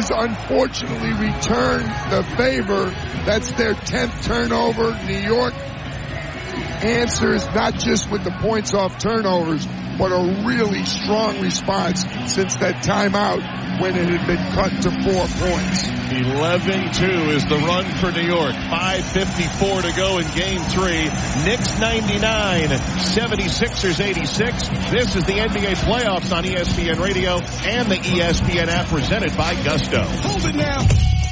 Sixers unfortunately return the favor. That's their 10th turnover. New York answers not just with the points off turnovers, but a really strong response since that timeout when it had been cut to 4 points. 11-2 is the run for New York. 5:54 to go in Game 3. Knicks 99, 76ers 86. This is the NBA playoffs on ESPN Radio and the ESPN app presented by Gusto. Hold it now.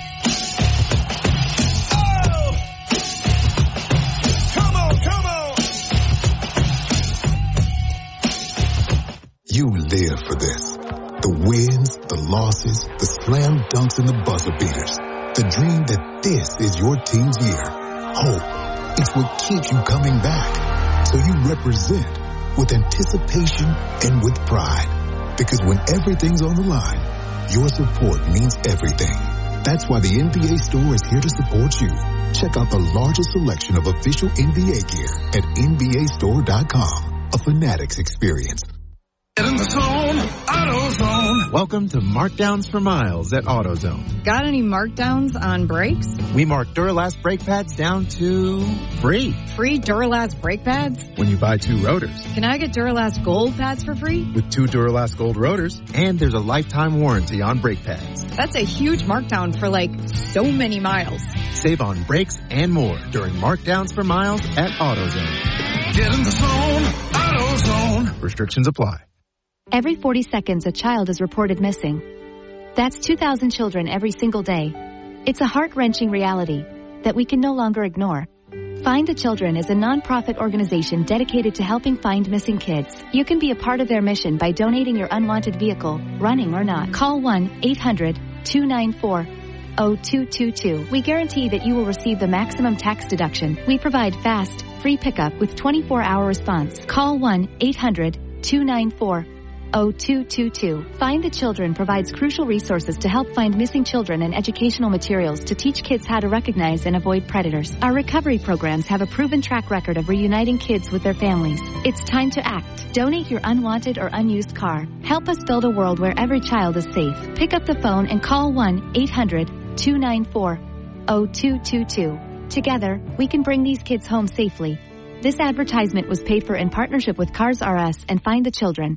You live for this. The wins, the losses, the slam dunks, and the buzzer beaters. The dream that this is your team's year. Hope. It's what keeps you coming back. So you represent with anticipation and with pride. Because when everything's on the line, your support means everything. That's why the NBA store is here to support you. Check out the largest selection of official NBA gear at NBAstore.com. A Fanatics experience. Get in the zone, AutoZone. Welcome to Markdowns for Miles at AutoZone. Got any markdowns on brakes? We mark Duralast brake pads down to free. Free Duralast brake pads? When you buy 2 rotors. Can I get Duralast Gold pads for free? With 2 Duralast Gold rotors, and there's a lifetime warranty on brake pads. That's a huge markdown for so many miles. Save on brakes and more during Markdowns for Miles at AutoZone. Get in the zone, AutoZone. Restrictions apply. Every 40 seconds, a child is reported missing. That's 2,000 children every single day. It's a heart-wrenching reality that we can no longer ignore. Find the Children is a non-profit organization dedicated to helping find missing kids. You can be a part of their mission by donating your unwanted vehicle, running or not. Call 1-800-294-0222. We guarantee that you will receive the maximum tax deduction. We provide fast, free pickup with 24-hour response. Call 1-800-294-0222. Find the Children provides crucial resources to help find missing children and educational materials to teach kids how to recognize and avoid predators. Our recovery programs have a proven track record of reuniting kids with their families. It's time to act. Donate your unwanted or unused car. Help us build a world where every child is safe. Pick up the phone and call 1-800-294-0222. Together, we can bring these kids home safely. This advertisement was paid for in partnership with Cars R Us and Find the Children.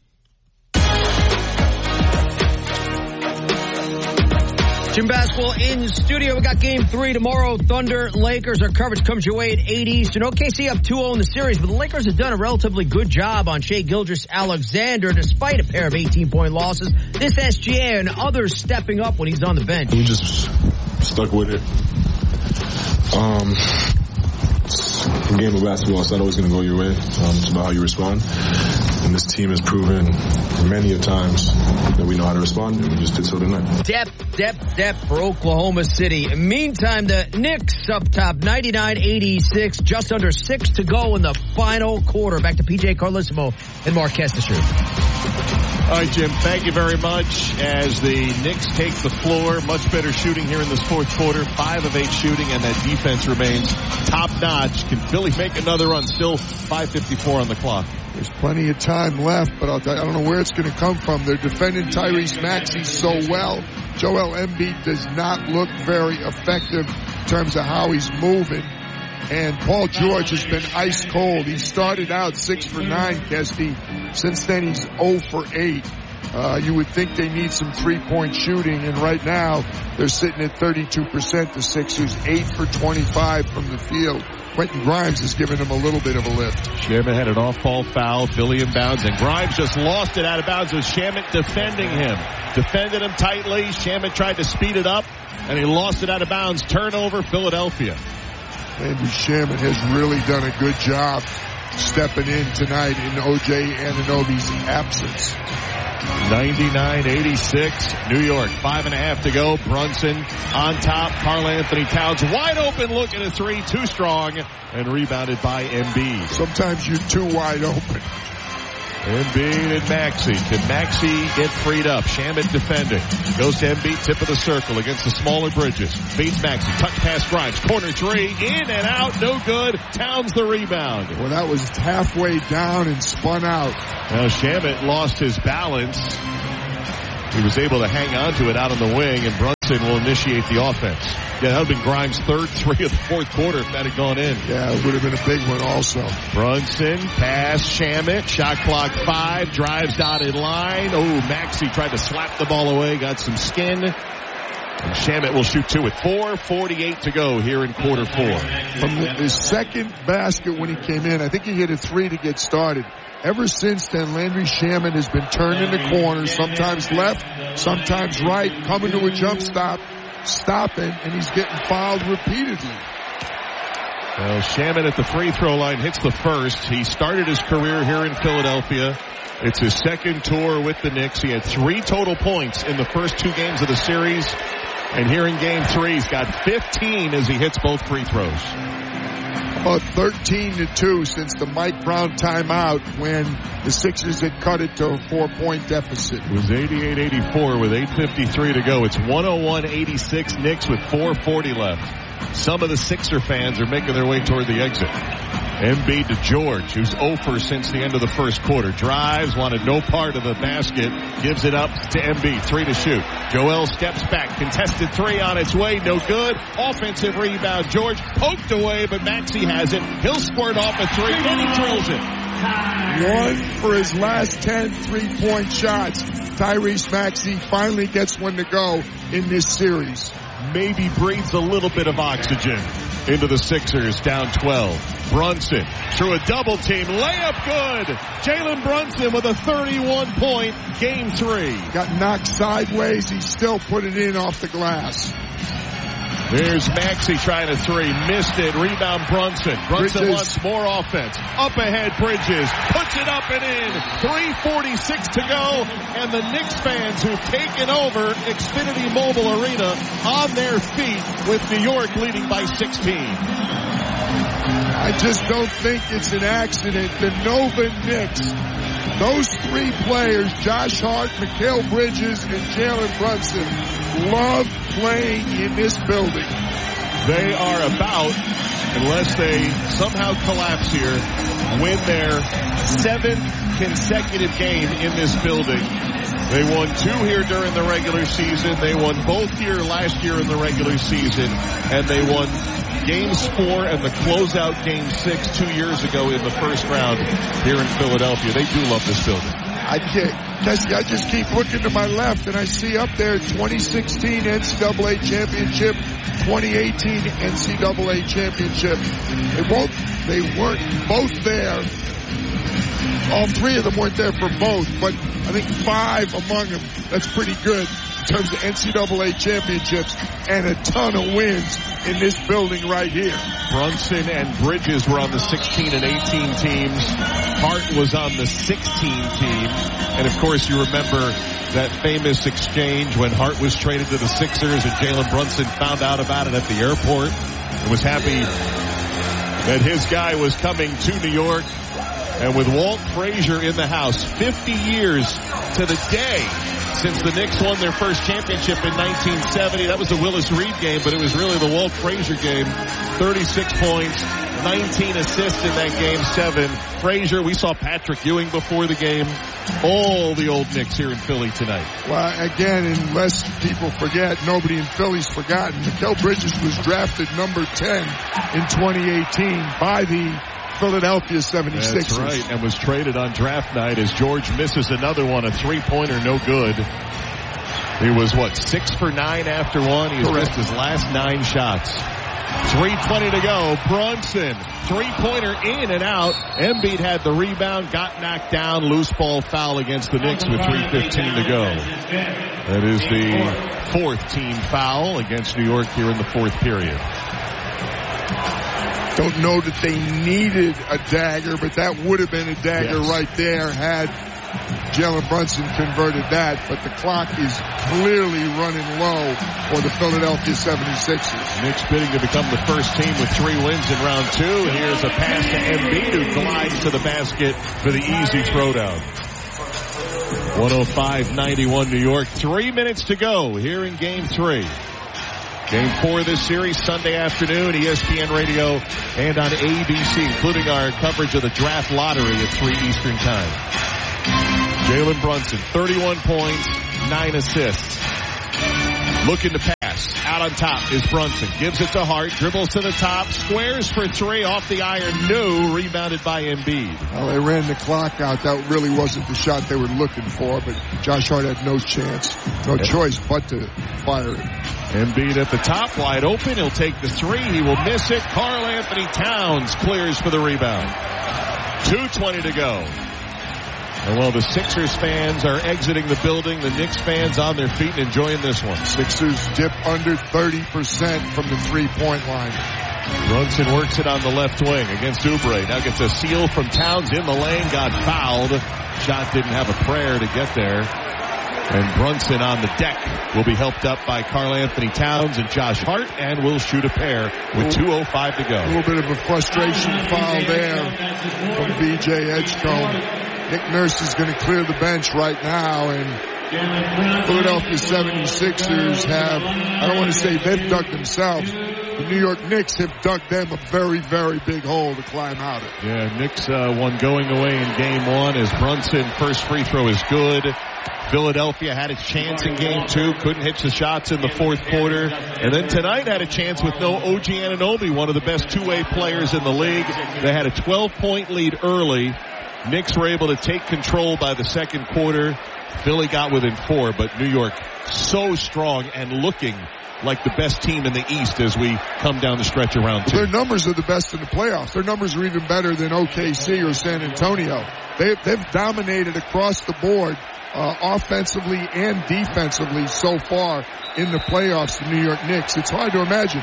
Jim Basketball in studio. We got Game 3 tomorrow. Thunder, Lakers. Our coverage comes your way at 8 Eastern. OKC up 2-0 in the series, but the Lakers have done a relatively good job on Shai Gilgeous-Alexander despite a pair of 18-point losses. This SGA and others stepping up when he's on the bench. We just stuck with it. The game of basketball, it's not always going to go your way. It's about how you respond. And this team has proven many a times that we know how to respond, and we just did so tonight. Depth for Oklahoma City. Meantime, the Knicks up top, 99-86, just under 6 to go in the final quarter. Back to PJ Carlissimo and Mark Kestecher. All right, Jim, thank you very much. As the Knicks take the floor, much better shooting here in this fourth quarter, 5 of 8 shooting, and that defense remains top-notch. Can Philly make another run? Still 5:54 on the clock. There's plenty of time left, but I don't know where it's going to come from. They're defending Tyrese Maxey so well. Joel Embiid does not look very effective in terms of how he's moving. And Paul George has been ice cold. He started out 6 for 9, Kesty. Since then, he's 0 for 8. You would think they need some three-point shooting, and right now they're sitting at 32%. The Sixers 8 for 25 from the field. Quentin Grimes has given him a little bit of a lift. Shamet had an off-ball foul. Philly inbounds, and Grimes just lost it out of bounds with Shamet defending him. Defended him tightly. Shamet tried to speed it up, and he lost it out of bounds. Turnover, Philadelphia. Andy Shamet has really done a good job stepping in tonight in O.J. Anunoby's absence. 99-86, New York, 5.5 to go. Brunson on top. Karl-Anthony Towns wide open, looking at 3, too strong, and rebounded by Embiid. Sometimes you're too wide open. Embiid and Maxey. Can Maxey get freed up? Shamet defending. Goes to Embiid, tip of the circle against the smaller Bridges. Beats Maxey. Touch pass Grimes. Corner 3. In and out. No good. Towns the rebound. Well, that was halfway down and spun out. Now Shamet lost his balance. He was able to hang on to it out on the wing, and Brunson will initiate the offense. Yeah, that would have been Grimes' third three of the fourth quarter if that had gone in. Yeah, it would have been a big one also. Brunson, pass, Shamet, shot clock 5, drives dotted line. Oh, Maxey tried to slap the ball away, got some skin. And Shamet will shoot 2 with 4:48 to go here in quarter 4. From his second basket when he came in, I think he hit a 3 to get started. Ever since then, Landry Shamet has been turned in the corner, sometimes left, sometimes right, coming to a jump stop, stopping, and he's getting fouled repeatedly. Well, Shamet at the free throw line hits the first. He started his career here in Philadelphia. It's his second tour with the Knicks. He had 3 total points in the first 2 games of the series. And here in game 3, he's got 15 as he hits both free throws. About 13-2 since the Mike Brown timeout when the Sixers had cut it to a 4-point deficit. It was 88-84 with 8:53 to go. It's 101-86 Knicks with 4:40 left. Some of the Sixer fans are making their way toward the exit. Embiid to George, who's 0 for since the end of the first quarter. Drives, wanted no part of the basket. Gives it up to Embiid. 3 to shoot. Joel steps back. Contested 3 on its way. No good. Offensive rebound. George poked away, but Maxey has it. He'll squirt off a 3, and he drills it. 1 for his last 10 3-point shots. Tyrese Maxey finally gets one to go in this series. Maybe breathes a little bit of oxygen into the Sixers, down 12. Brunson through a double team, layup good. Jalen Brunson with a 31-point game 3. Got knocked sideways, he still put it in off the glass. There's Maxey trying a 3, missed it, rebound Brunson. Brunson wants more offense. Up ahead, Bridges, puts it up and in. 3:46 to go, and the Knicks fans who've taken over Xfinity Mobile Arena on their feet with New York leading by 16. I just don't think it's an accident. The Nova Knicks, those 3 players, Josh Hart, Mikal Bridges, and Jalen Brunson, love playing in this building. They are about, unless they somehow collapse here, win their 7th consecutive game in this building. They won 2 here during the regular season. They won both here last year in the regular season. And they won Games 4 and the closeout Game 6 2 years ago in the first round here in Philadelphia. They do love this building. I just keep looking to my left and I see up there 2016 NCAA Championship, 2018 NCAA Championship. They weren't both there. All 3 of them weren't there for both, but I think 5 among them, that's pretty good in terms of NCAA championships and a ton of wins in this building right here. Brunson and Bridges were on the 16 and 18 teams. Hart was on the 16 team. And of course you remember that famous exchange when Hart was traded to the Sixers and Jalen Brunson found out about it at the airport and was happy that his guy was coming to New York. And with Walt Frazier in the house, 50 years to the day since the Knicks won their first championship in 1970. That was the Willis Reed game, but it was really the Walt Frazier game. 36 points, 19 assists in that game 7. Frazier, we saw Patrick Ewing before the game. All the old Knicks here in Philly tonight. Well, again, unless people forget, nobody in Philly's forgotten. Mikal Bridges was drafted number 10 in 2018 by the Philadelphia 76ers. That's right, and was traded on draft night as George misses another one, a 3-pointer, no good. He was, 6 for 9 after one. He has missed his last 9 shots. 3:20 to go. Brunson, 3-pointer in and out. Embiid had the rebound, got knocked down. Loose ball foul against the Knicks with 3:15 to go. That is the 4th team foul against New York here in the 4th period. Don't know that they needed a dagger, but that would have been a dagger right there had Jalen Brunson converted that. But the clock is clearly running low for the Philadelphia 76ers. Knicks bidding to become the first team with 3 wins in round 2. Here's a pass to Embiid, who glides to the basket for the easy throwdown. 105-91 New York. 3 minutes to go here in Game 3. Game 4 of this series, Sunday afternoon, ESPN Radio and on ABC, including our coverage of the draft lottery at 3 Eastern Time. Jalen Brunson, 31 points, 9 assists. Looking to pass. Out on top is Brunson. Gives it to Hart. Dribbles to the top. Squares for three. Off the iron. No. Rebounded by Embiid. Well, they ran the clock out. That really wasn't the shot they were looking for, but Josh Hart had no chance, no choice but to fire it. Embiid at the top. Wide open. He'll take the three. He will miss it. Karl Anthony Towns clears for the rebound. 2:20 to go. And while the Sixers fans are exiting the building, the Knicks fans on their feet and enjoying this one. Sixers dip under 30% from the three-point line. Brunson works it on the left wing against Oubre. Now gets a seal from Towns in the lane, got fouled. Shot didn't have a prayer to get there. And Brunson on the deck will be helped up by Karl Anthony Towns and Josh Hart, and will shoot a pair with 2:05 to go. A little bit of a frustration foul there from BJ Edgecombe. Nick Nurse is going to clear the bench right now, and Philadelphia 76ers have, I don't want to say they've dug themselves, the New York Knicks have dug them a very, very big hole to climb out of. Yeah, Knicks won going away in game one as Brunson, first free throw is good. Philadelphia had a chance in game two, couldn't hit the shots in the fourth quarter. And then tonight had a chance with no OG Anunoby, one of the best two-way players in the league. They had a 12-point lead early. Knicks were able to take control by the second quarter. Philly got within 4, but New York so strong and looking like the best team in the East as we come down the stretch around 2. Their numbers are the best in the playoffs. Their numbers are even better than OKC or San Antonio. They've dominated across the board, offensively and defensively so far in the playoffs, the New York Knicks. It's hard to imagine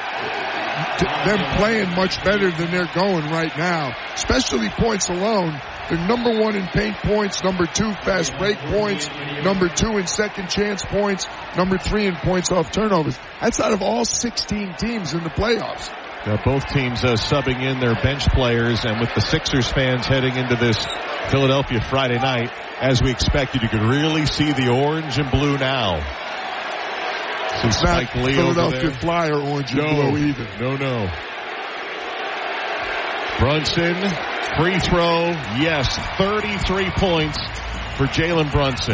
them playing much better than they're going right now, especially points alone. They're number 1 in paint points, number 2 fast break points, number 2 in second chance points, number 3 in points off turnovers. That's out of all 16 teams in the playoffs. Now both teams subbing in their bench players, and with the Sixers fans heading into this Philadelphia Friday night, as we expected, you could really see the orange and blue now. It's not Philadelphia Flyer orange and blue either. No. Brunson, free throw, yes, 33 points for Jalen Brunson.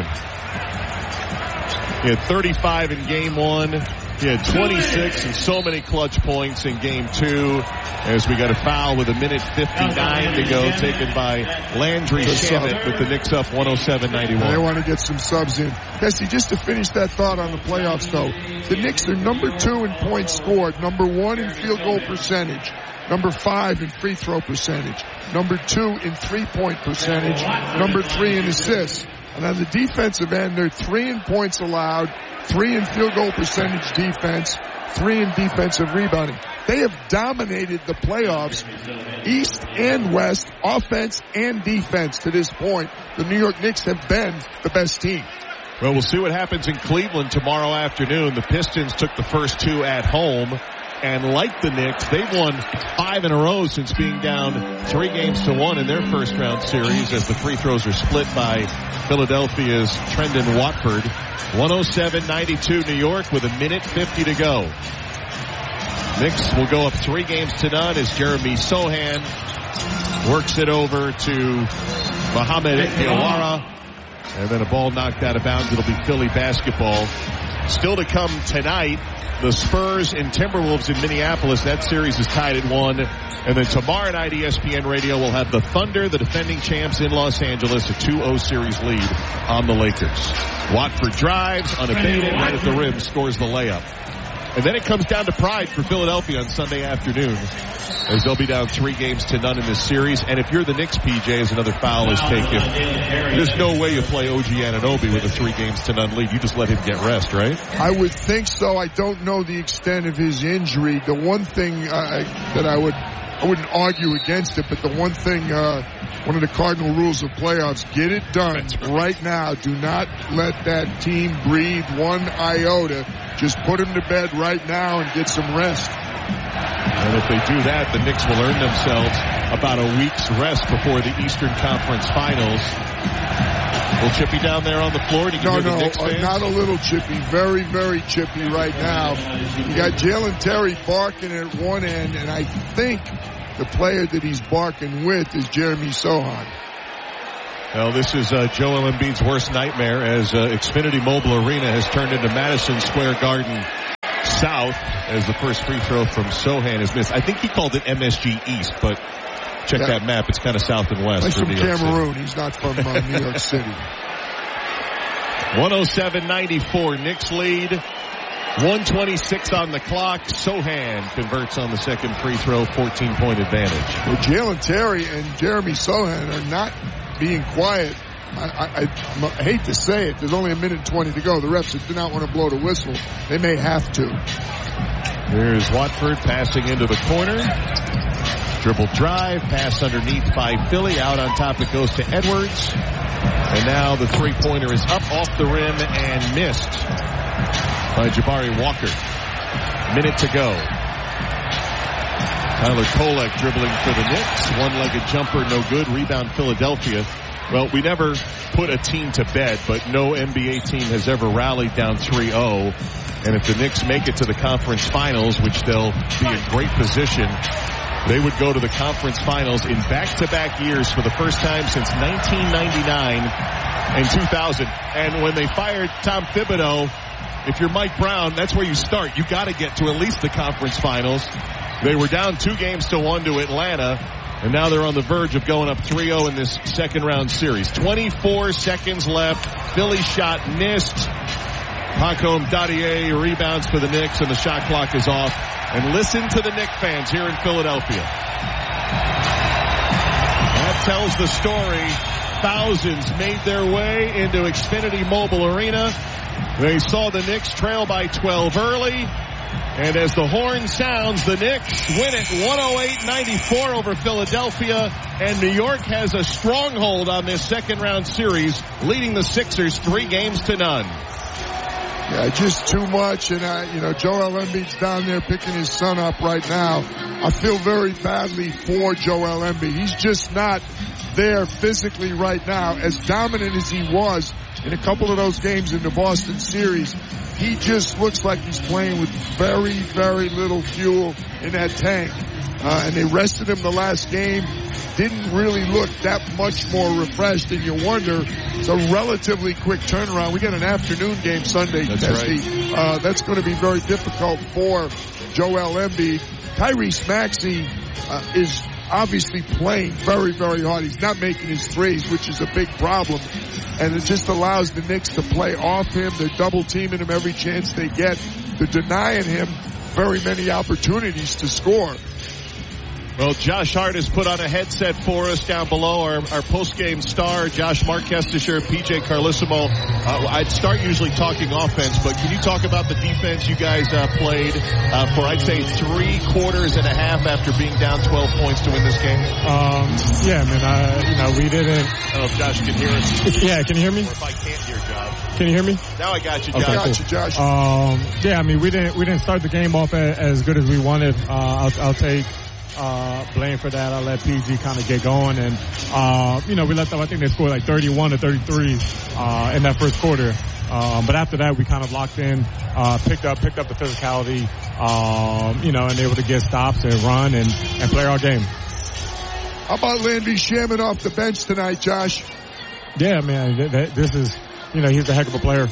He had 35 in game 1. He had 26 and so many clutch points in game 2 as we got a foul with 1:59 to go taken by Landry Shamet with the Knicks up 107-91. They want to get some subs in. Jesse, just to finish that thought on the playoffs though, the Knicks are number 2 in points scored, number 1 in field goal percentage, number 5 in free throw percentage, number 2 in 3-point percentage, number 3 in assists. And on the defensive end, they're 3 in points allowed, 3 in field goal percentage defense, 3 in defensive rebounding. They have dominated the playoffs, East and West, offense and defense to this point. The New York Knicks have been the best team. Well, we'll see what happens in Cleveland tomorrow afternoon. The Pistons took the first 2 at home. And like the Knicks, they've won 5 in a row since being down 3-1 in their first round series as the free throws are split by Philadelphia's Trendon Watford. 107-92 New York with 1:50 to go. Knicks will go up 3-0 as Jeremy Sohan works it over to Mohamed Diawara. And then a ball knocked out of bounds. It'll be Philly basketball. Still to come tonight, the Spurs and Timberwolves in Minneapolis. That series is tied at 1. And then tomorrow night, ESPN Radio will have the Thunder, the defending champs in Los Angeles, a 2-0 series lead on the Lakers. Watford drives, unabated, right at the rim, scores the layup. And then it comes down to pride for Philadelphia on Sunday afternoon, as they'll be down 3-0 in this series. And if you're the Knicks, PJ, as another foul is taken, there's no way you play OG Anunoby with a 3-0 lead. You just let him get rest, right? I would think so. I don't know the extent of his injury. The one thing that I wouldn't argue against it, but the one thing, one of the cardinal rules of playoffs, get it done right now. Do not let that team breathe one iota. Just put him to bed right now and get some rest. And if they do that, the Knicks will earn themselves about a week's rest before the Eastern Conference Finals. Will Chippy down there on the floor? No, not a little chippy. Very, very chippy right now. You got Jalen Terry barking at one end, and I think the player that he's barking with is Jeremy Sohan. Well, this is Joel Embiid's worst nightmare as Xfinity Mobile Arena has turned into Madison Square Garden South as the first free throw from Sohan is missed. I think he called it MSG East, but check that map. It's kind of south and west. He's from Cameroon. He's not from New York City. 107-94. Knicks lead. 126 on the clock. Sohan converts on the second free throw. 14-point advantage. Well, Jalen Terry and Jeremy Sohan are not being quiet. I hate to say it. There's only a minute and 20 to go. The refs do not want to blow the whistle. They may have to. Here's Watford passing into the corner. Dribble drive. Pass underneath by Philly. Out on top it goes to Edwards. And now the three-pointer is up off the rim and missed by Jabari Walker. Minute to go. Tyler Kolek dribbling for the Knicks. One-legged jumper, no good. Rebound Philadelphia. Well, we never put a team to bed, but no NBA team has ever rallied down 3-0. And if the Knicks make it to the conference finals, which they'll be in great position, they would go to the conference finals in back-to-back years for the first time since 1999 and 2000. And when they fired Tom Thibodeau, if you're Mike Brown, that's where you start. You got to get to at least the conference finals. They were down 2-1 to Atlanta, and now they're on the verge of going up 3-0 in this second-round series. 24 seconds left. Philly shot missed. Hakoum Dadier rebounds for the Knicks, and the shot clock is off. And listen to the Knicks fans here in Philadelphia. That tells the story. Thousands made their way into Xfinity Mobile Arena. They saw the Knicks trail by 12 early. And as the horn sounds, the Knicks win it 108-94 over Philadelphia. And New York has a stronghold on this second-round series, leading the Sixers 3-0. Yeah, just too much. And, Joel Embiid's down there picking his son up right now. I feel very badly for Joel Embiid. He's just not there physically right now. As dominant as he was in a couple of those games in the Boston series, he just looks like he's playing with very, very little fuel in that tank. And they rested him the last game. Didn't really look that much more refreshed, and you wonder, it's a relatively quick turnaround. We got an afternoon game Sunday. That's right. That's going to be very difficult for Joel Embiid. Tyrese Maxey is obviously playing very, very hard. He's not making his threes, which is a big problem. And it just allows the Knicks to play off him. They're double teaming him every chance they get. They're denying him very many opportunities to score. Well, Josh Hart has put on a headset for us down below. Our post-game star, Josh Marquestisher, PJ Carlissimo. I'd start usually talking offense, but can you talk about the defense you guys played for, I'd say, 3 quarters and a half after being down 12 points to win this game? Yeah, man, we didn't. I don't know if Josh can hear us. Yeah, can you hear me? Or if I can't hear Josh. Can you hear me? Now I got you, Josh. Okay, cool. Got you, Josh. Yeah, I mean, we didn't start the game off as good as we wanted. I'll take blame for that. I'll let PG kind of get going, and we let them. I think they scored like 31 to 33 in that first quarter. But after that, we kind of locked in, picked up the physicality, and able to get stops and run and play our game. How about Landry Shaman off the bench tonight, Josh? Yeah, man, this is. He's a heck of a player.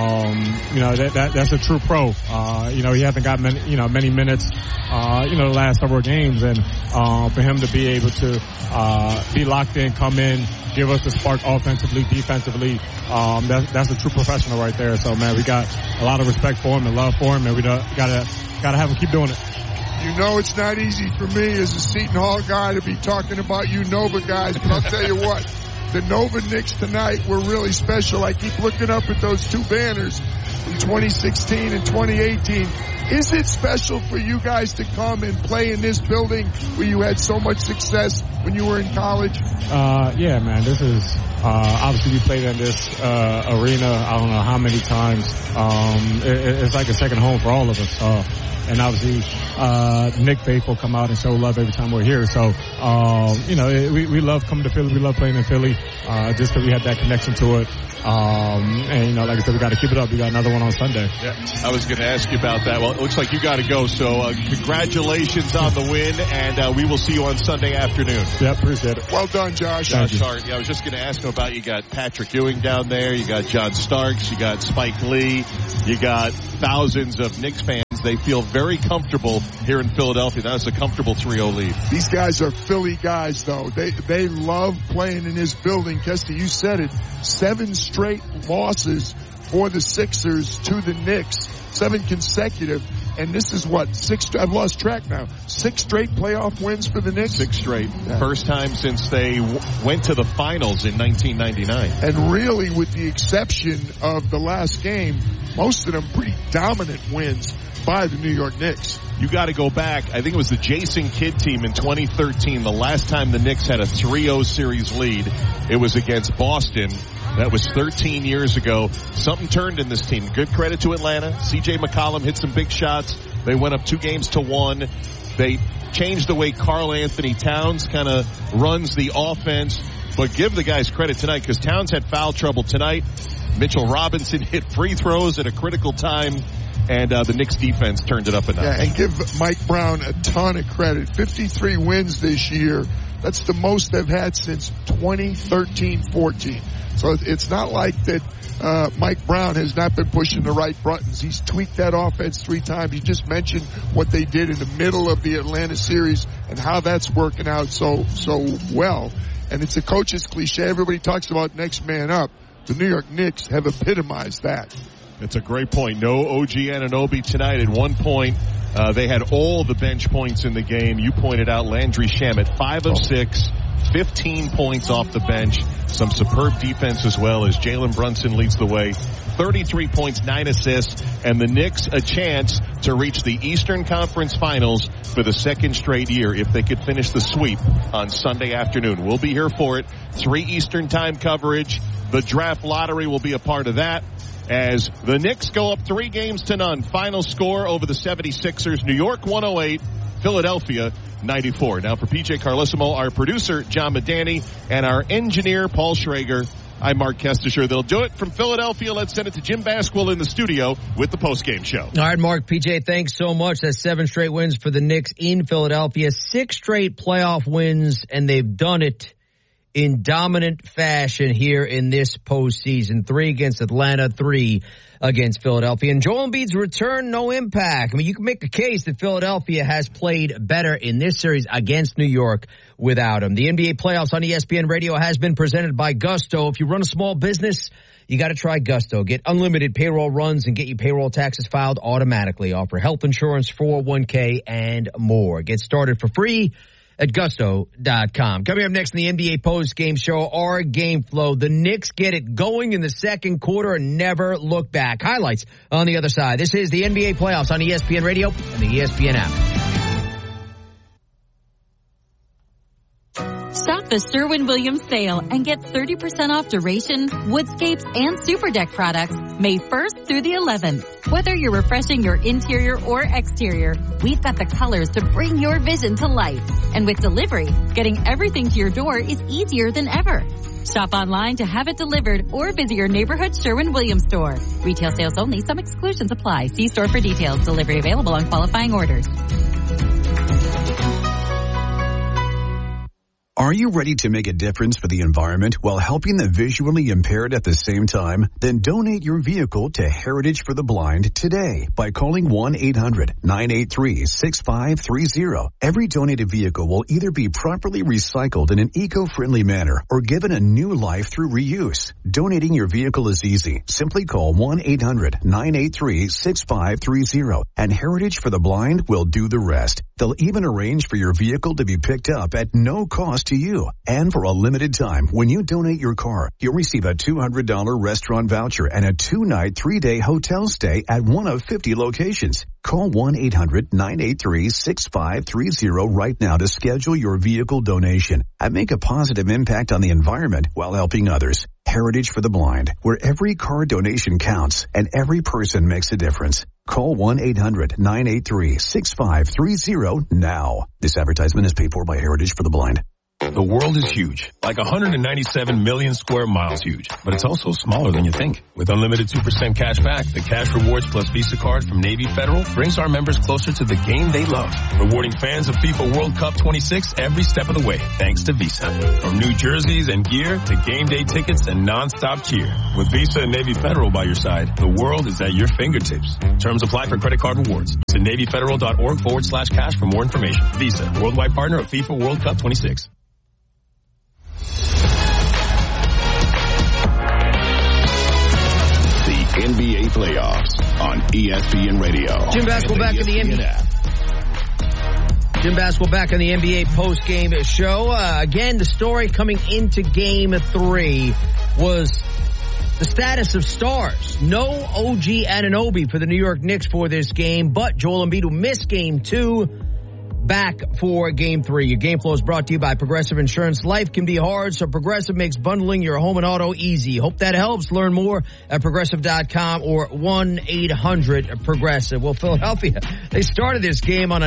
That's a true pro. He hasn't got many minutes, the last several games. And, for him to be able to, be locked in, come in, give us the spark offensively, defensively, that's a true professional right there. So, man, we got a lot of respect for him and love for him, and we gotta have him keep doing it. It's not easy for me as a Seton Hall guy to be talking about you Nova guys, but I'll tell you what. The Nova Knicks tonight were really special. I keep looking up at those 2 banners from 2016 and 2018. Is it special for you guys to come and play in this building where you had so much success when you were in college? Yeah, man. This is obviously we played in this arena I don't know how many times. It's like a second home for all of us. And obviously, Nick faithful come out and show love every time we're here. So, we love coming to Philly. We love playing in Philly, just because we had that connection to it. And, like I said, we got to keep it up. We got another one on Sunday. Yeah, I was going to ask you about that. Well, Well, it looks like you got to go. So congratulations on the win, and we will see you on Sunday afternoon. Yeah, appreciate it. Well done, Josh. Josh Hart. Yeah, I was just going to ask him about, you got Patrick Ewing down there, you got John Starks, you got Spike Lee, you got thousands of Knicks fans. They feel very comfortable here in Philadelphia. That's a comfortable 3-0 lead. These guys are Philly guys, though. They love playing in this building. Kester, you said it. 7 straight losses for the Sixers to the Knicks. 7 consecutive. And this is what? 6, I've lost track now. 6 straight playoff wins for the Knicks? 6 straight. Yeah. First time since they went to the finals in 1999. And really, with the exception of the last game, most of them pretty dominant wins by the New York Knicks. You got to go back. I think it was the Jason Kidd team in 2013. The last time the Knicks had a 3-0 series lead, it was against Boston. That was 13 years ago. Something turned in this team. Good credit to Atlanta. C.J. McCollum hit some big shots. They went up 2-1. They changed the way Karl Anthony Towns kind of runs the offense. But give the guys credit tonight, because Towns had foul trouble tonight. Mitchell Robinson hit free throws at a critical time. And the Knicks defense turned it up a notch. Yeah, and give Mike Brown a ton of credit. 53 wins this year. That's the most they've had since 2013-14. So it's not like that Mike Brown has not been pushing the right buttons. He's tweaked that offense 3 times. You just mentioned what they did in the middle of the Atlanta series and how that's working out so well. And it's a coach's cliche. Everybody talks about next man up. The New York Knicks have epitomized that. It's a great point. No OG Anunoby tonight. At one point, they had all the bench points in the game. You pointed out Landry Shamet, 5 of 6, 15 points off the bench. Some superb defense as well, as Jalen Brunson leads the way. 33 points, 9 assists, and the Knicks a chance to reach the Eastern Conference Finals for the 2nd straight year if they could finish the sweep on Sunday afternoon. We'll be here for it. 3 Eastern time coverage. The draft lottery will be a part of that, as the Knicks go up 3-0. Final score over the 76ers. New York 108, Philadelphia 94. Now for PJ Carlesimo, our producer John Medani, and our engineer Paul Schrager, I'm Mark Kestisher. They'll do it from Philadelphia. Let's send it to Jim Basquill in the studio with the postgame show. All right, Mark, PJ, thanks so much. That's 7 straight wins for the Knicks in Philadelphia. 6 straight playoff wins, and they've done it in dominant fashion here in this postseason. 3 against Atlanta, 3 against Philadelphia. And Joel Embiid's return, no impact. I mean, you can make a case that Philadelphia has played better in this series against New York without him. The NBA playoffs on ESPN Radio has been presented by Gusto. If you run a small business, you got to try Gusto. Get unlimited payroll runs and get your payroll taxes filed automatically. Offer health insurance, 401k, and more. Get started for free at gusto.com. Coming up next in the NBA post-game show, our game flow. The Knicks get it going in the second quarter and never look back. Highlights on the other side. This is the NBA playoffs on ESPN Radio and the ESPN app. Shop the Sherwin-Williams sale and get 30% off duration, woodscapes, and super deck products May 1st through the 11th. Whether you're refreshing your interior or exterior, we've got the colors to bring your vision to life. And with delivery, getting everything to your door is easier than ever. Shop online to have it delivered or visit your neighborhood Sherwin-Williams store. Retail sales only. Some exclusions apply. See store for details. Delivery available on qualifying orders. Are you ready to make a difference for the environment while helping the visually impaired at the same time? Then donate your vehicle to Heritage for the Blind today by calling 1-800-983-6530. Every donated vehicle will either be properly recycled in an eco-friendly manner or given a new life through reuse. Donating your vehicle is easy. Simply call 1-800-983-6530 and Heritage for the Blind will do the rest. They'll even arrange for your vehicle to be picked up at no cost to you. And for a limited time, when you donate your car, you'll receive a $200 restaurant voucher and a 2-night, 3-day hotel stay at one of 50 locations. Call 1-800-983-6530 right now to schedule your vehicle donation and make a positive impact on the environment while helping others. Heritage for the Blind, where every car donation counts and every person makes a difference. Call 1-800-983-6530 now. This advertisement is paid for by Heritage for the Blind. The world is huge, like 197 million square miles huge, but it's also smaller than you think. With unlimited 2% cash back, the Cash Rewards Plus Visa card from Navy Federal brings our members closer to the game they love, rewarding fans of FIFA World Cup 26 every step of the way, thanks to Visa. From new jerseys and gear to game day tickets and non-stop cheer. With Visa and Navy Federal by your side, the world is at your fingertips. Terms apply for credit card rewards. Visit NavyFederal.org/cash for more information. Visa, worldwide partner of FIFA World Cup 26. NBA playoffs on ESPN Radio. Jim Basketball back in the NBA. Jim Basketball back on the NBA post-game show. Again, the story coming into Game 3 was the status of stars. No OG Anunoby for the New York Knicks for this game, but Joel Embiid, who missed Game 2, back for Game 3. Your game flow is brought to you by Progressive Insurance. Life can be hard, so Progressive makes bundling your home and auto easy. Hope that helps. Learn more at Progressive.com or 1-800-PROGRESSIVE. Well, Philadelphia, they started this game on a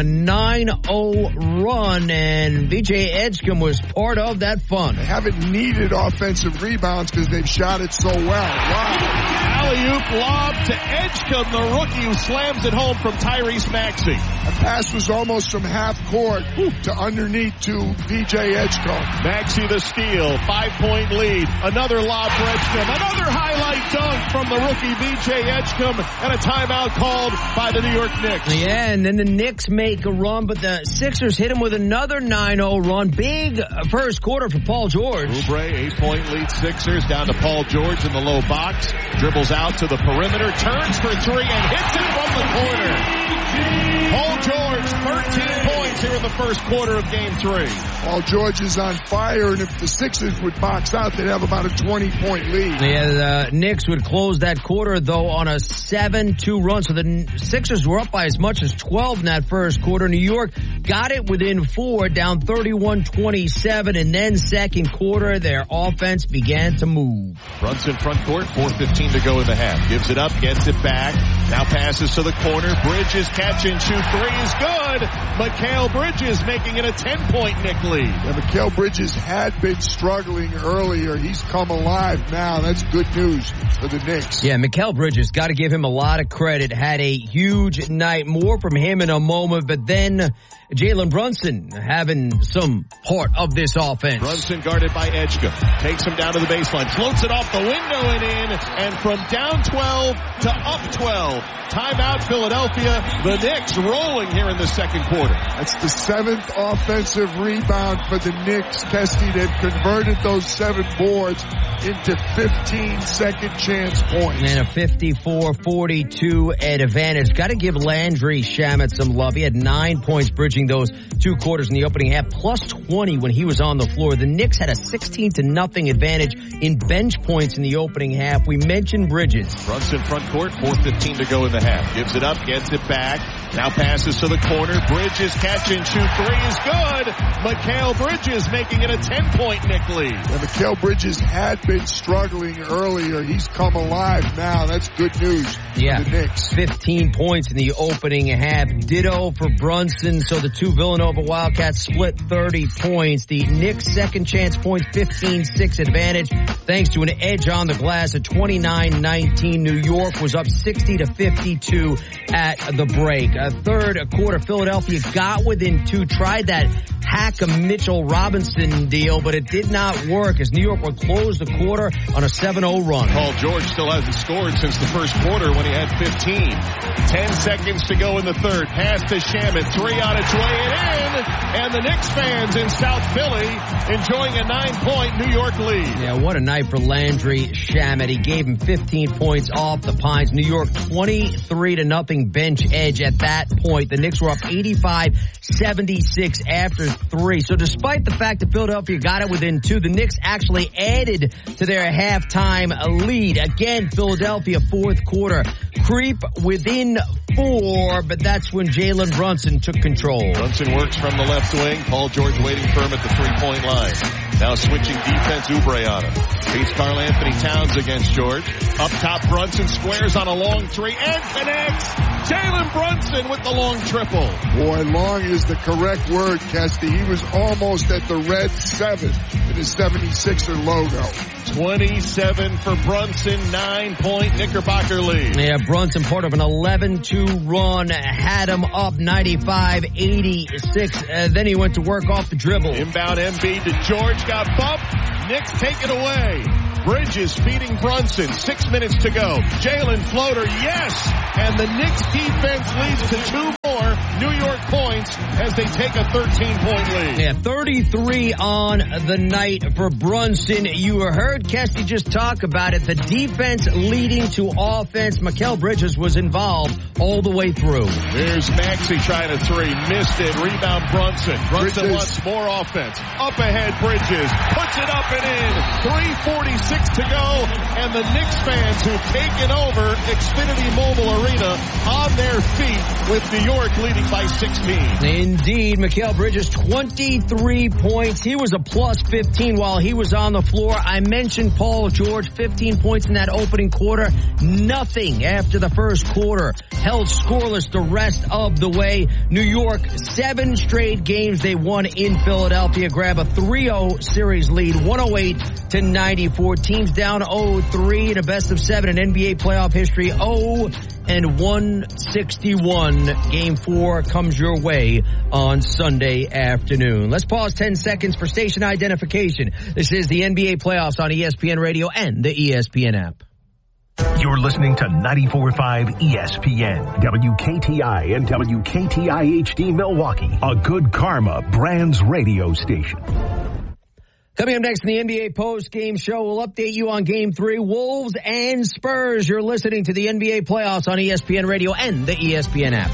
9-0 run, and VJ Edgecombe was part of that fun. They haven't needed offensive rebounds because they've shot it so well. Wow. Alley-oop lob to Edgecombe, the rookie who slams it home from Tyrese Maxey. The pass was almost from half court to underneath to VJ Edgecombe. Maxey the steal, 5-point lead. Another lob for Edgecombe. Another highlight dunk from the rookie VJ Edgecombe, and a timeout called by the New York Knicks. Yeah, and then the Knicks make a run, but the Sixers hit him with another 9-0 run. Big first quarter for Paul George. Oubre, 8-point lead Sixers, down to Paul George in the low box. Dribbles out to the perimeter, turns for three, and hits it from the corner. Paul George, 13 points here in the first quarter of Game 3. Paul George is on fire, and if the Sixers would box out, they'd have about a 20-point lead. Yeah, the Knicks would close that quarter, though, on a 7-2 run. So the Sixers were up by as much as 12 in that first quarter. New York got it within 4, down 31-27, and then second quarter, their offense began to move. Brunson front court, 4:15 to go in the half. Gives it up, gets it back. Now passes to the corner. Bridges catch and shoot three is good. Mikal Bridges making it a 10-point Knick lead. Yeah, Mikal Bridges had been struggling earlier. He's come alive now. That's good news for the Knicks. Yeah, Mikal Bridges, got to give him a lot of credit. Had a huge night. More from him in a moment, but then Jalen Brunson having some part of this offense. Brunson guarded by Edgecombe. Takes him down to the baseline. Floats it off the window and in. And from down 12 to up 12. Timeout Philadelphia. The Knicks rolling here in the second quarter. That's the 7th offensive rebound for the Knicks. Kesty, they've converted those 7 boards into 15 second chance points. And a 54-42 advantage. Got to give Landry Shamet some love. He had 9 points bridging those 2 quarters in the opening half, plus 20 when he was on the floor. The Knicks had a 16-0 advantage in bench points in the opening half. We mentioned Bridges. Brunson front court, 4:15 to go in the half. Gives it up, gets it back. Now passes to the corner. Bridges catch and shoot three is good. Mikal Bridges making it a 10-point Knick lead. Yeah, Mikal Bridges had been struggling earlier. He's come alive now. That's good news for the Knicks. 15 points in the opening half. Ditto for Brunson. So the 2 Villanova Wildcats split 30 points. The Knicks second chance points, 15-6 advantage. Thanks to an edge on the glass at 29-19. New York was up 60-52 at the break. A third quarter, Philadelphia got within 2, tried that Hack-Mitchell Robinson deal, but it did not work as New York would close the quarter on a 7-0 run. Paul George still hasn't scored since the first quarter when he had 15. 10 seconds to go in the third. Pass to Shamet. 3 on its way and in. And the Knicks fans in South Philly enjoying a 9-point New York lead. Yeah, what a night for Landry Shamet. He gave him 15 points off the Pines. New York 23-0 bench edge at that point. The Knicks were up 85-76 after 3. So despite the fact that Philadelphia got it within 2, the Knicks actually added to their halftime lead. Again, Philadelphia fourth quarter creep within 4, but that's when Jalen Brunson took control. Brunson works from the left wing. Paul George waiting for him at the 3-point line. Now switching defense, Oubre on him. Beats Karl Anthony Towns against George. Up top, Brunson squares on a long three and connects. Jalen Brunson with the long triple. Boy, long is the correct word, Kesty. He was almost at the red 7 in his 76er logo. 27 for Brunson, 9-point Knickerbocker lead. Yeah, Brunson, part of an 11-2 run, had him up 95-86. Then he went to work off the dribble. Inbound Embiid to George, got bumped. Knicks take it away. Bridges feeding Brunson, 6 minutes to go. Jalen floater, yes! And the Knicks defense leads to 2 more New York points as they take a 13-point lead. Yeah, 33 on the night for Brunson. You heard Kesty just talk about it. The defense leading to offense. Mikal Bridges was involved all the way through. There's Maxey trying a three. Missed it. Rebound Brunson. Brunson wants more offense. Up ahead, Bridges. Puts it up and in. 3:46 to go. And the Knicks fans who've taken over Xfinity Mobile Arena on their feet with New York leading by 16. Indeed, Mikal Bridges, 23 points. He was a plus 15 while he was on the floor. I mentioned Paul George, 15 points in that opening quarter. Nothing after the first quarter. Held scoreless the rest of the way. New York, 7 straight games they won in Philadelphia. Grab a 3-0 series lead, 108-94. Teams down 0-3 in a best of 7 in NBA playoff history. 0-161. Game 4 comes your way on Sunday afternoon. Let's pause 10 seconds for station identification. This is the NBA playoffs on ESPN Radio and the ESPN app. You're listening to 94.5 ESPN, WKTI and WKTI HD Milwaukee, a Good Karma Brands radio station. Coming up next in the NBA post-game show, we'll update you on Game 3, Wolves and Spurs. You're listening to the NBA playoffs on ESPN Radio and the ESPN app.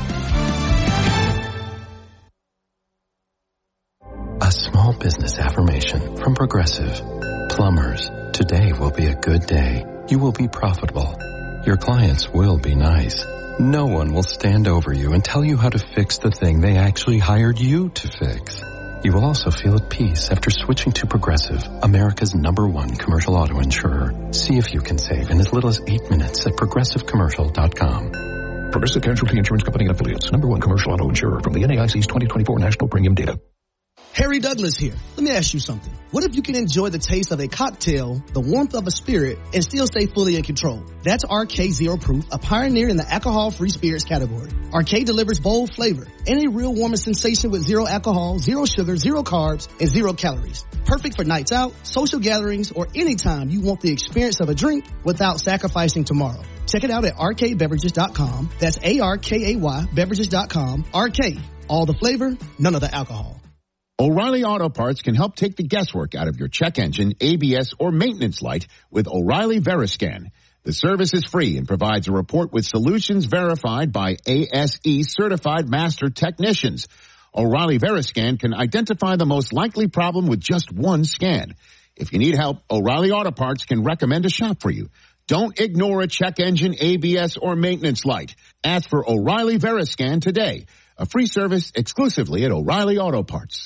A small business affirmation from Progressive. Plumbers, today will be a good day. You will be profitable. Your clients will be nice. No one will stand over you and tell you how to fix the thing they actually hired you to fix. You will also feel at peace after switching to Progressive, America's #1 commercial auto insurer. See if you can save in as little as 8 minutes at progressivecommercial.com. Progressive Casualty Insurance Company and Affiliates, #1 commercial auto insurer from the NAIC's 2024 National Premium Data. Harry Douglas here. Let me ask you something. What if you can enjoy the taste of a cocktail, the warmth of a spirit, and still stay fully in control? That's RK Zero Proof, a pioneer in the alcohol-free spirits category. RK delivers bold flavor and a real warming sensation with 0 alcohol, 0 sugar, 0 carbs, and 0 calories. Perfect for nights out, social gatherings, or anytime you want the experience of a drink without sacrificing tomorrow. Check it out at rkbeverages.com. That's ARKAY beverages.com. RK, all the flavor, none of the alcohol. O'Reilly Auto Parts can help take the guesswork out of your check engine, ABS, or maintenance light with O'Reilly Veriscan. The service is free and provides a report with solutions verified by ASE certified master technicians. O'Reilly Veriscan can identify the most likely problem with just one scan. If you need help, O'Reilly Auto Parts can recommend a shop for you. Don't ignore a check engine, ABS, or maintenance light. Ask for O'Reilly Veriscan today. A free service exclusively at O'Reilly Auto Parts.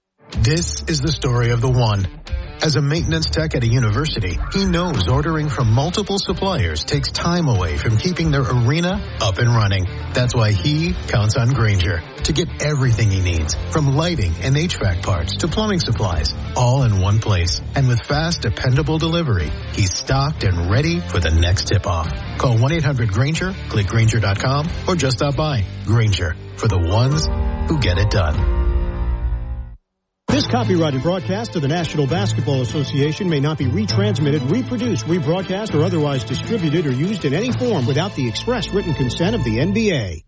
This is the story of the one. As a maintenance tech at a university, he knows ordering from multiple suppliers takes time away from keeping their arena up and running. That's why he counts on Grainger to get everything he needs, from lighting and HVAC parts to plumbing supplies, all in one place. And with fast, dependable delivery, he's stocked and ready for the next tip-off. Call 1-800-GRAINGER, click Grainger.com, or just stop by. Grainger, for the ones who get it done. This copyrighted broadcast of the National Basketball Association may not be retransmitted, reproduced, rebroadcast, or otherwise distributed or used in any form without the express written consent of the NBA.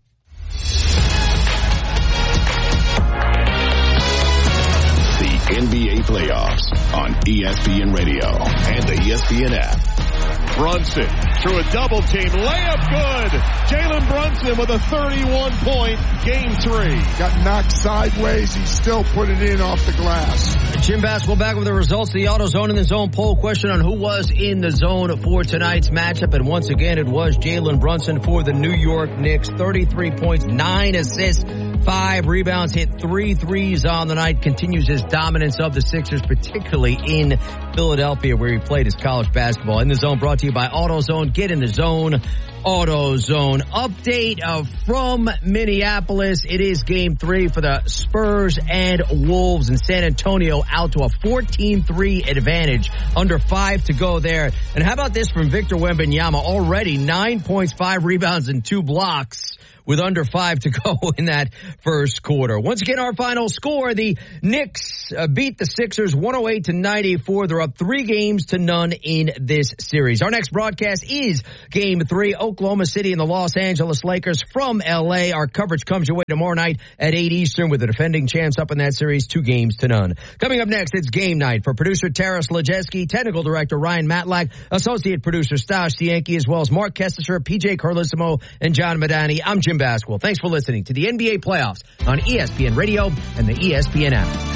The NBA playoffs on ESPN Radio and the ESPN app. Brunson through a double team. Layup good. Jalen Brunson with a 31-point game 3. Got knocked sideways. He still put it in off the glass. Jim Basketball back with the results of the AutoZone in the Zone poll question on who was in the zone for tonight's matchup. And once again, it was Jalen Brunson for the New York Knicks. 33 points, 9 assists, 5 rebounds, hit 3 threes on the night. Continues his dominance of the Sixers, particularly in Philadelphia, where he played his college basketball. In the Zone brought to you by AutoZone. Get in the zone. AutoZone update from Minneapolis. It is game 3 for the Spurs and Wolves, and San Antonio out to a 14-3 advantage. Under 5 to go there. And how about this from Victor Wembanyama? Already 9 points, 5 rebounds, and 2 blocks with under 5 to go in that first quarter. Once again, our final score, the Knicks beat the Sixers 108-94. They're up 3-0 in this series. Our next broadcast is Game 3, Oklahoma City and the Los Angeles Lakers from L.A. Our coverage comes your way tomorrow night at 8 Eastern with the defending champs up in that series 2-0. Coming up next, it's Game Night. For producer Taras Lajeski, technical director Ryan Matlack, associate producer Stash Cienki, as well as Mark Kessler, PJ Carlissimo, and John Madani. I'm Jim Basketball. Thanks for listening to the NBA playoffs on ESPN Radio and the ESPN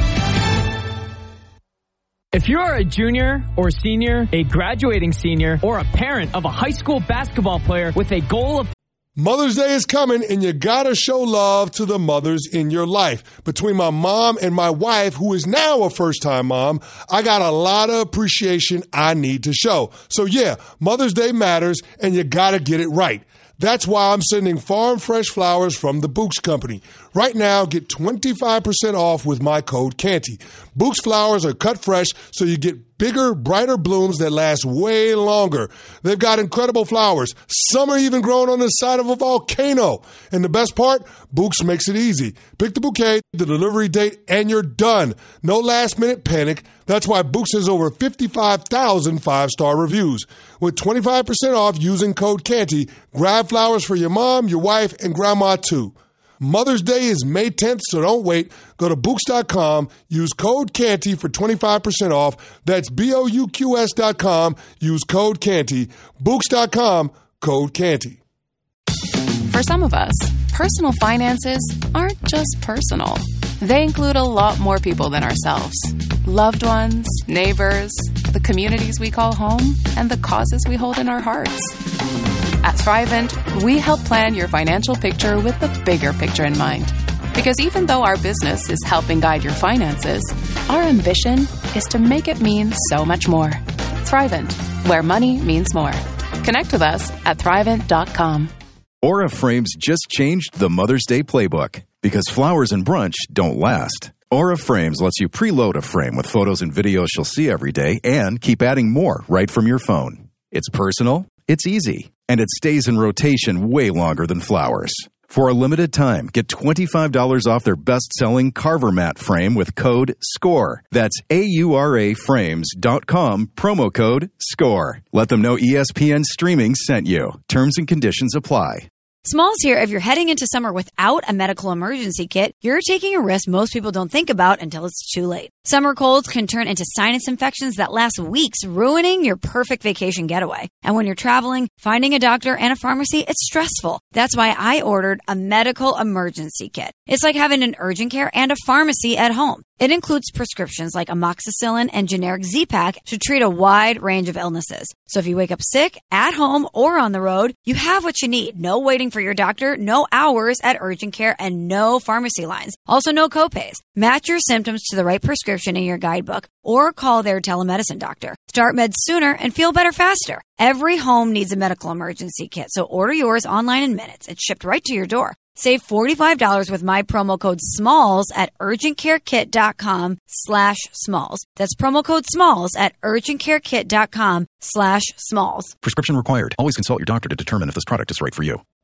app. If you're a junior or senior, a graduating senior, or a parent of a high school basketball player with a goal of Mother's Day is coming, and you gotta show love to the mothers in your life. Between my mom and my wife, who is now a first-time mom, I got a lot of appreciation I need to show. So yeah, Mother's Day matters, and you gotta get it right. That's why I'm sending farm fresh flowers from the Books Company. Right now, get 25% off with my code Canty. Books flowers are cut fresh, so you get bigger, brighter blooms that last way longer. They've got incredible flowers. Some are even growing on the side of a volcano. And the best part, Books makes it easy. Pick the bouquet, the delivery date, and you're done. No last-minute panic. That's why Books has over 55,000 five-star reviews. With 25% off using code Canty, grab flowers for your mom, your wife, and grandma too. Mother's Day is May 10th, so don't wait. Go to Books.com, use code Canty for 25% off. That's BOUQS.com, use code Canty. Books.com, code Canty. For some of us, personal finances aren't just personal. They include a lot more people than ourselves. Loved ones, neighbors, the communities we call home, and the causes we hold in our hearts. At Thrivent, we help plan your financial picture with the bigger picture in mind. Because even though our business is helping guide your finances, our ambition is to make it mean so much more. Thrivent, where money means more. Connect with us at Thrivent.com. Aura Frames just changed the Mother's Day playbook because flowers and brunch don't last. Aura Frames lets you preload a frame with photos and videos she'll see every day and keep adding more right from your phone. It's personal, it's easy, and it stays in rotation way longer than flowers. For a limited time, get $25 off their best-selling Carver Mat frame with code SCORE. That's AURAFrames.com, promo code SCORE. Let them know ESPN Streaming sent you. Terms and conditions apply. Smalls here. If you're heading into summer without a medical emergency kit, you're taking a risk most people don't think about until it's too late. Summer colds can turn into sinus infections that last weeks, ruining your perfect vacation getaway. And when you're traveling, finding a doctor and a pharmacy, it's stressful. That's why I ordered a medical emergency kit. It's like having an urgent care and a pharmacy at home. It includes prescriptions like amoxicillin and generic Z-Pak to treat a wide range of illnesses. So if you wake up sick, at home, or on the road, you have what you need. No waiting for your doctor, no hours at urgent care, and no pharmacy lines. Also, no copays. Match your symptoms to the right prescription in your guidebook or call their telemedicine doctor. Start meds sooner and feel better faster. Every home needs a medical emergency kit, so order yours online in minutes. It's shipped right to your door. Save $45 with my promo code SMALLS at urgentcarekit.com/smalls. That's promo code SMALLS at urgentcarekit.com/smalls. Prescription required. Always consult your doctor to determine if this product is right for you.